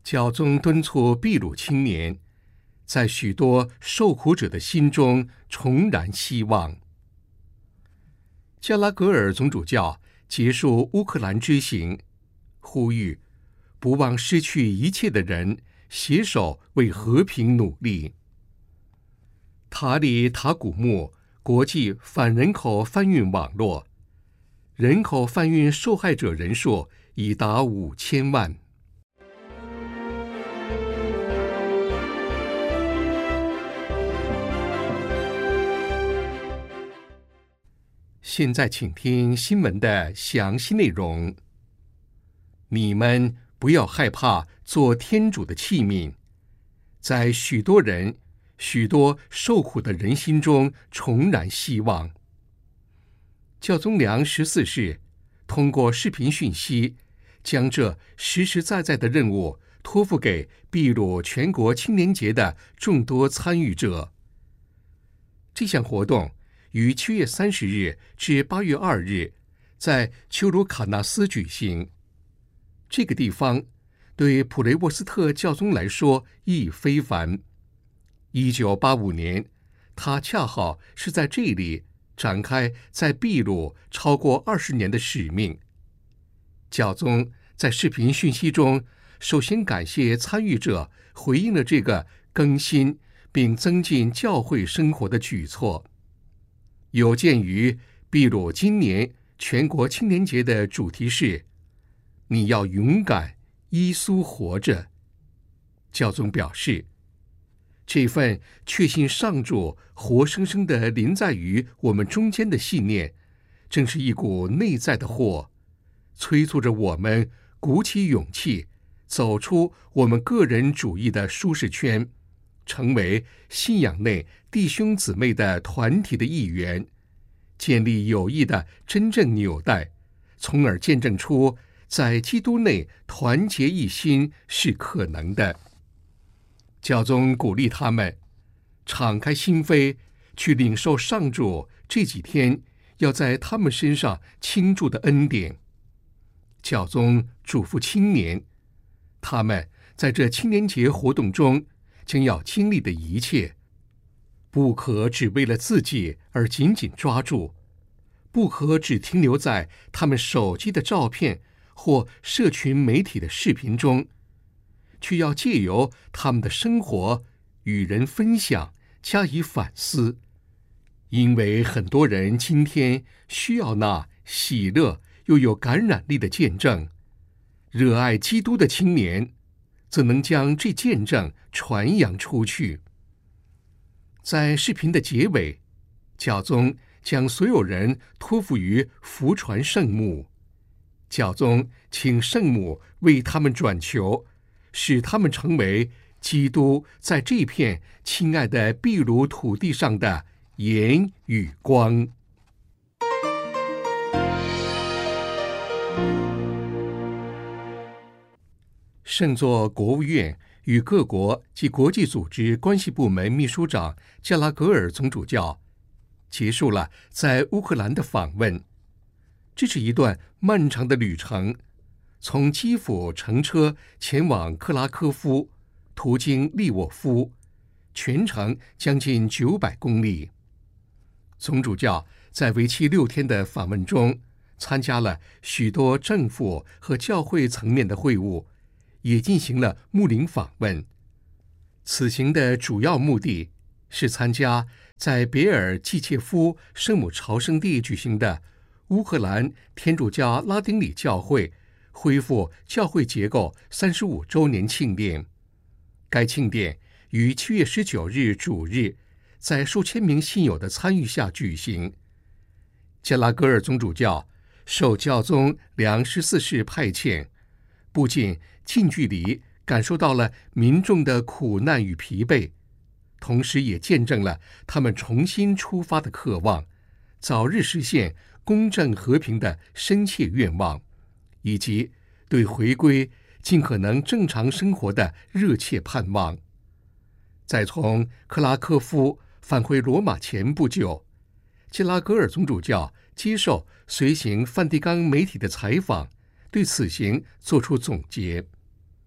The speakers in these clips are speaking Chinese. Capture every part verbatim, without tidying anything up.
教宗敦促秘鲁青年在许多受苦者的心中重燃希望。加拉格尔总主教结束乌克兰之行，呼吁不忘失去一切的人携手为和平努力。塔里塔古木国际反人口贩运网络，人口贩运受害者人数已达五千万。现在请听新闻的详细内容。你们不要害怕做天主的器皿，在许多人、许多受苦的人心中重燃希望。教宗良十四世通过视频讯息，将这实实在在的任务托付给秘鲁全国青年节的众多参与者。这项活动于七月三十日至八月二日在丘卢卡纳斯举行。这个地方对普雷沃斯特教宗来说意义非凡。一九八五年，他恰好是在这里展开在秘鲁超过二十年的使命。教宗在视频讯息中，首先感谢参与者回应了这个更新并增进教会生活的举措。有鉴于秘鲁今年全国青年节的主题是“你要勇敢，耶稣活着”，教宗表示，这份确信上主活生生地临在于我们中间的信念，正是一股内在的火，催促着我们鼓起勇气，走出我们个人主义的舒适圈，成为信仰内弟兄姊妹的团体的一员，建立友谊的真正纽带，从而见证出在基督内团结一心是可能的。教宗鼓励他们敞开心扉，去领受上主这几天要在他们身上倾注的恩典。教宗嘱咐青年，他们在这青年节活动中将要经历的一切，不可只为了自己而紧紧抓住，不可只停留在他们手机的照片或社群媒体的视频中，却要借由他们的生活与人分享，加以反思。因为很多人今天需要那喜乐又有感染力的见证，热爱基督的青年则能将这见证传扬出去。在视频的结尾，教宗将所有人托付于福传圣母。教宗请圣母为他们转求，使他们成为基督在这片亲爱的秘鲁土地上的盐与光。圣座国务院与各国及国际组织关系部门秘书长加拉格尔总主教结束了在乌克兰的访问。这是一段漫长的旅程，从基辅乘车前往克拉科夫，途经利沃夫，全程将近九百公里。总主教在为期六天的访问中，参加了许多政府和教会层面的会晤，也进行了牧灵访问。此行的主要目的是参加在别尔季切夫圣母朝圣地举行的乌克兰天主教拉丁里教会恢复教会结构三十五周年庆典。该庆典于七月十九日主日在数千名信友的参与下举行。加拉格尔总主教受教宗良十四世派遣，不仅近距离感受到了民众的苦难与疲惫，同时也见证了他们重新出发的渴望，早日实现公正和平的深切愿望，以及对回归尽可能正常生活的热切盼望。在从克拉科夫返回罗马前不久，加拉格尔总主教接受随行梵蒂冈媒体的采访，对此行作出总结。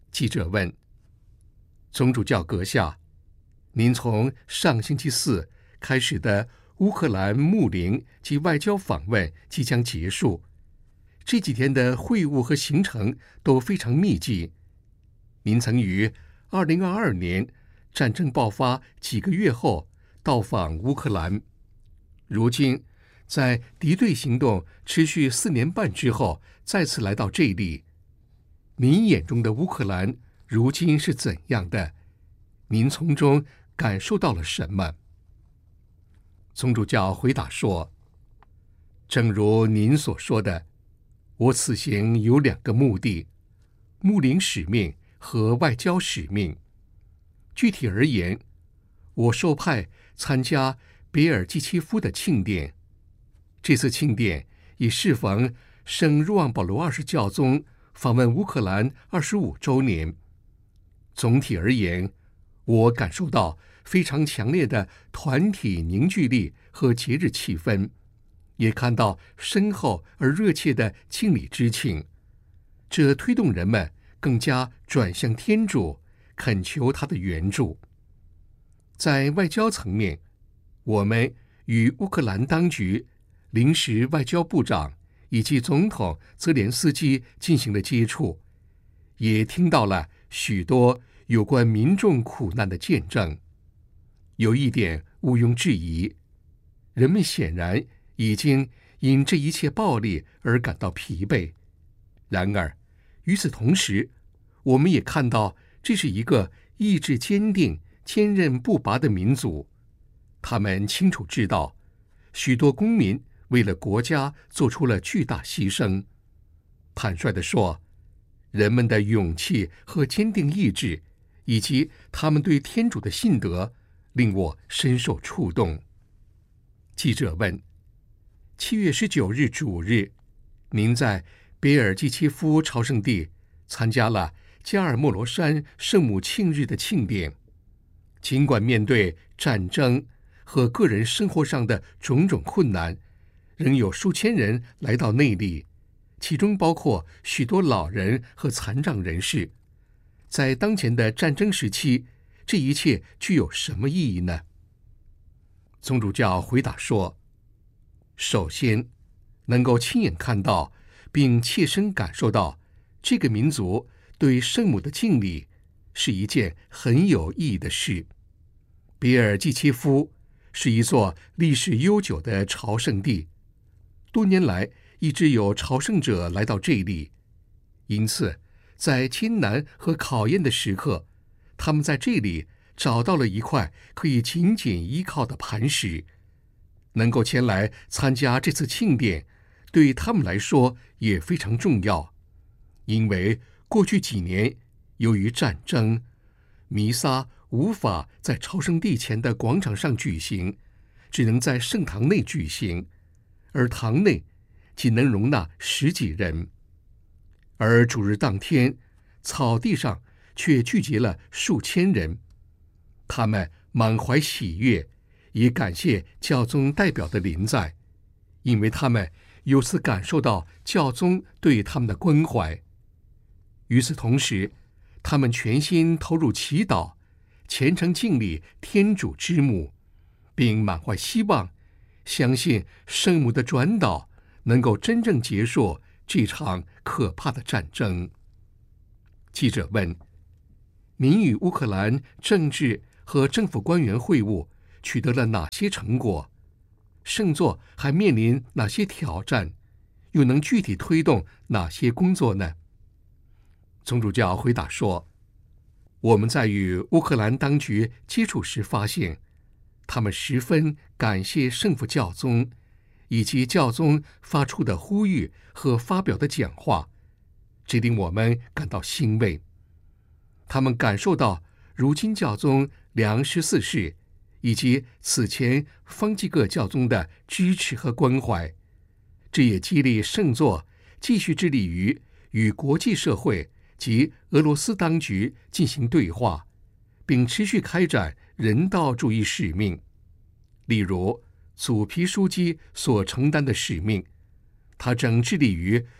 记者问：宗主教阁下，您从上星期四开始的乌克兰牧灵及外交访问即将结束，这几天的会晤和行程都非常密集。您曾于二零二二年战争爆发几个月后到访乌克兰，如今在敌对行动持续四年半之后再次来到这里。您眼中的乌克兰如今是怎样的？您从中感受到了什么？宗主教回答说：正如您所说的，我此行有两个目的，牧灵使命和外交使命。具体而言，我受派参加别尔季契夫的庆典，这次庆典已适逢圣若望保罗二世教宗访问乌克兰二十五周年。总体而言，我感受到非常强烈的团体凝聚力和节日气氛，也看到深厚而热切的敬礼之情，这推动人们更加转向天主，恳求他的援助。在外交层面，我们与乌克兰当局、临时外交部长以及总统泽连斯基进行了接触，也听到了许多有关民众苦难的见证。有一点毋庸置疑，人们显然已经因这一切暴力而感到疲惫。然而，与此同时，我们也看到这是一个意志坚定、坚韧不拔的民族。他们清楚知道，许多公民为了国家做出了巨大牺牲。坦率地说，人们的勇气和坚定意志，以及他们对天主的信德，令我深受触动。记者问：七月十九日主日，您在别尔季契夫朝圣地参加了加尔默罗山圣母庆日的庆典。尽管面对战争和个人生活上的种种困难，仍有数千人来到那里，其中包括许多老人和残障人士。在当前的战争时期，这一切具有什么意义呢？宗主教回答说：首先，能够亲眼看到并切身感受到这个民族对圣母的敬礼，是一件很有意义的事。别尔季契夫是一座历史悠久的朝圣地，多年来一直有朝圣者来到这里，因此在艰难和考验的时刻，他们在这里找到了一块可以紧紧依靠的磐石。能够前来参加这次庆典，对他们来说也非常重要，因为过去几年由于战争，弥撒无法在朝圣地前的广场上举行，只能在圣堂内举行，而堂内仅能容纳十几人。而主日当天，草地上却聚集了数千人，他们满怀喜悦，也感谢教宗代表的临在，因为他们由此感受到教宗对他们的关怀。与此同时，他们全心投入祈祷，虔诚敬礼天主之母，并满怀希望，相信圣母的转导能够真正结束这场可怕的战争。记者问：您与乌克兰政治和政府官员会晤取得了哪些成果？圣座还面临哪些挑战？又能具体推动哪些工作呢？宗主教回答说：我们在与乌克兰当局接触时发现，他们十分感谢圣父教宗以及教宗发出的呼吁和发表的讲话，这令我们感到欣慰。他们感受到如今教宗良十四世以及此前方济各教宗的支持和关怀，这也激励圣座继续致力于与国际社会及俄罗斯当局进行对话，并持续开展人道主义使命。例如，祖皮书记所承担的使命，他正致力于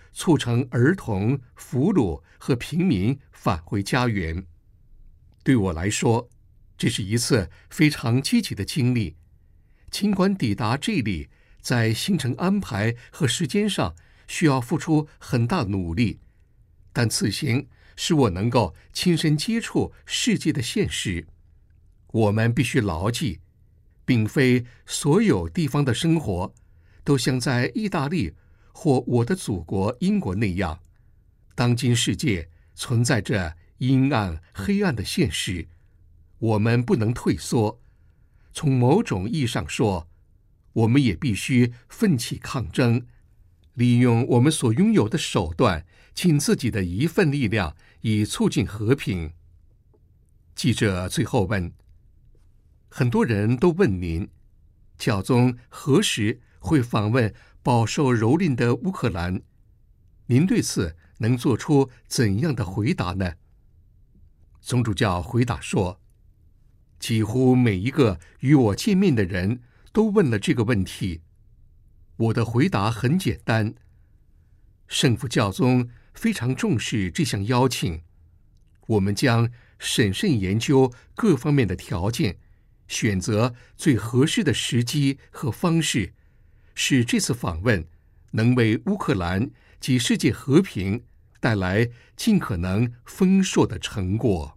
促成儿童、俘虏和平民返回家园。对我来说，这是一次非常积极的经历。尽管抵达这里在行程安排和时间上需要付出很大努力，但此行使我能够亲身接触世界的现实。我们必须牢记，并非所有地方的生活都像在意大利或我的祖国英国那样。当今世界存在着阴暗、黑暗的现实，我们不能退缩。从某种意义上说，我们也必须奋起抗争，利用我们所拥有的手段，尽自己的一份力量，以促进和平。记者最后问：很多人都问您，教宗何时会访问饱受蹂躏的乌克兰？您对此能做出怎样的回答呢？总主教回答说，几乎每一个与我见面的人都问了这个问题。我的回答很简单，圣父教宗非常重视这项邀请，我们将审慎研究各方面的条件，选择最合适的时机和方式，使这次访问能为乌克兰及世界和平带来尽可能丰硕的成果。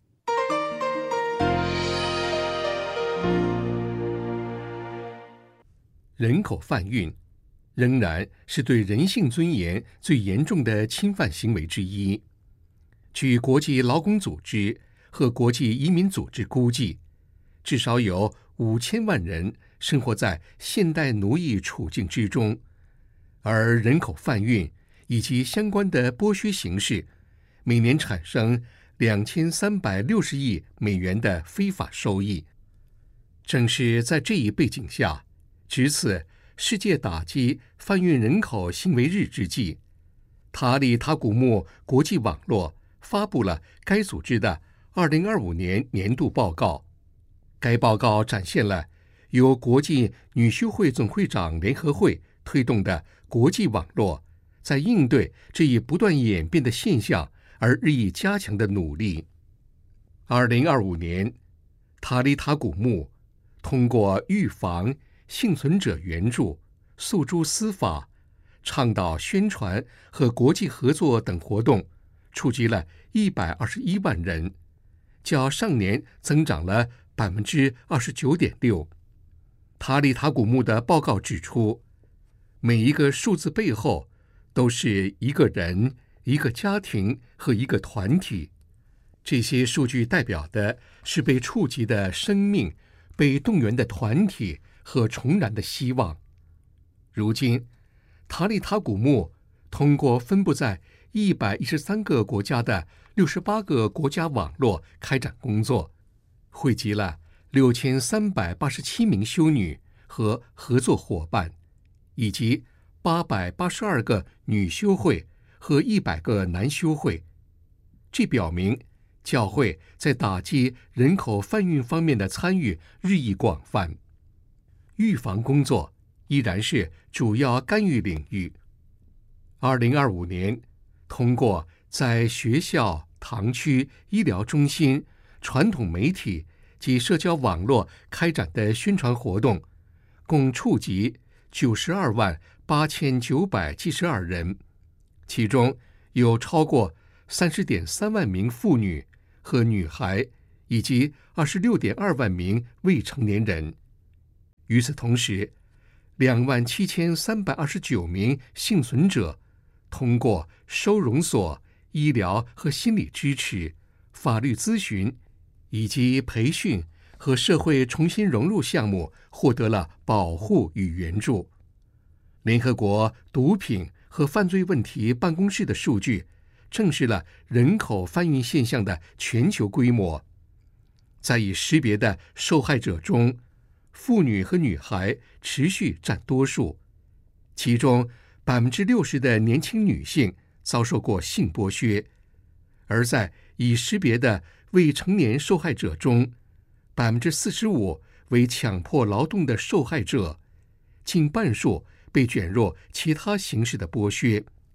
人口贩运仍然是对人性尊严最严重的侵犯行为之一。据国际劳工组织和国际移民组织估计，至少有五千万人生活在现代奴役处境之中，而人口贩运以及相关的剥削形式，每年产生两千三百六十亿美元的非法收益。正是在这一背景下，值此世界打击贩运人口行为日之际，塔里塔古木国际网络发布了该组织的二零二五年年度报告。该报告展现了由国际女修会总会长联合会推动的国际网络在应对这一不断演变的现象而日益加强的努力。二零二五年，塔里塔古木通过预防、幸存者援助、诉诸司法、倡导宣传和国际合作等活动，触及了一百二十一万人，较上年增长了百分之二十九点六。塔里塔古木的报告指出，每一个数字背后都是一个人、一个家庭和一个团体。这些数据代表的是被触及的生命、被动员的团体和重燃的希望。如今，塔里塔古木通过分布在一百一十三个国家的六十八个国家网络开展工作，汇集了六千三百八十七名修女和合作伙伴，以及八百八十二个女修会和一百个男修会。这表明教会在打击人口贩运方面的参与日益广泛。预防工作依然是主要干预领域。二零二五年，通过在学校、堂区、医疗中心、传统媒体及社交网络开展的宣传活动，共触及九十二万八千九百七十二人，其中有超过三十点三万名妇女和女孩，以及二十六点二万名未成年人。与此同时，两万七千三百二十九名幸存者通过收容所、医疗和心理支持、法律咨询以及培训和社会重新融入项目获得了保护与援助。联合国毒品和犯罪问题办公室的数据证实了人口贩运现象的全球规模。在已识别的受害者中，妇女和女孩持续占多数，其中百分之六十的年轻女性遭受过性剥削，而在已识别的未成年受害者中，百分之四十五为强迫劳动的受害者，近半数被卷入其他形式的剥削。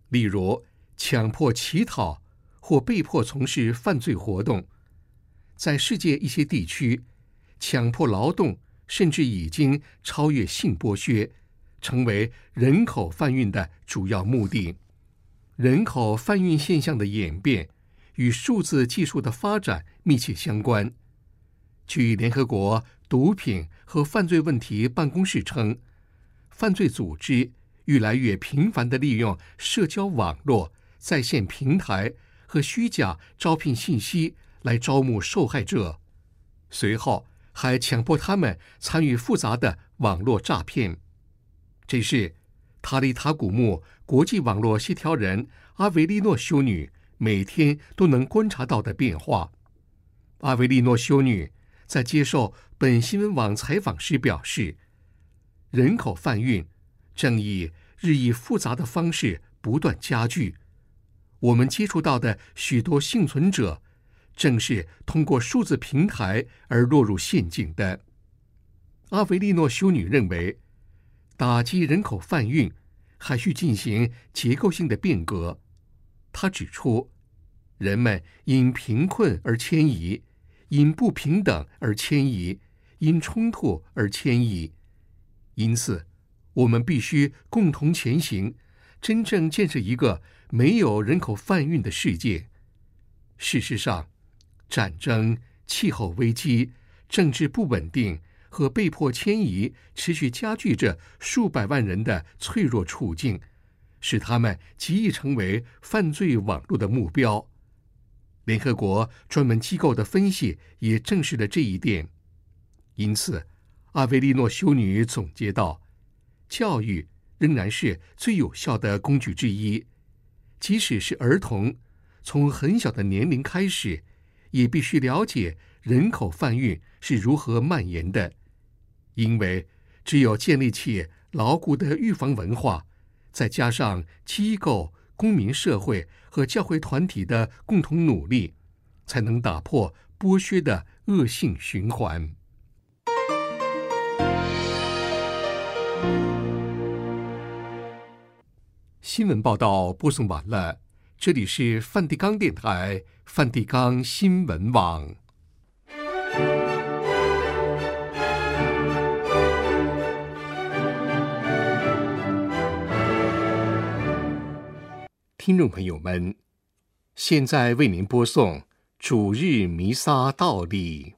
例如强迫乞讨或被迫从事犯罪活动。在世界一些地区，强迫劳动甚至已经超越性剥削，成为人口贩运的主要目的。人口贩运现象的演变与数字技术的发展密切相关。据联合国毒品和犯罪问题办公室称，犯罪组织越来越频繁地利用社交网络、在线平台和虚假招聘信息来招募受害者，随后还强迫他们参与复杂的网络诈骗。这是塔里塔古木国际网络协调人阿维利诺修女每天都能观察到的变化。阿维利诺修女在接受本新闻网采访时表示，人口贩运正以日益复杂的方式不断加剧。我们接触到的许多幸存者正是通过数字平台而落入陷阱的。阿维利诺修女认为，打击人口贩运还需进行结构性的变革。她指出，人们因贫困而迁移，因不平等而迁移，因冲突而迁移。因此，我们必须共同前行，真正建设一个没有人口贩运的世界。事实上，战争、气候危机、政治不稳定和被迫迁移持续加剧着数百万人的脆弱处境，使他们极易成为犯罪网络的目标。联合国专门机构的分析也证实了这一点。因此，阿维利诺修女总结道，教育仍然是最有效的工具之一。即使是儿童，从很小的年龄开始，也必须了解人口贩运是如何蔓延的。因为只有建立起牢固的预防文化，再加上机构、公民社会和教会团体的共同努力，才能打破剥削的恶性循环。新闻报道播送完了，这里是梵蒂冈电台梵蒂冈新闻网。听众朋友们，现在为您播送主日弥撒道理。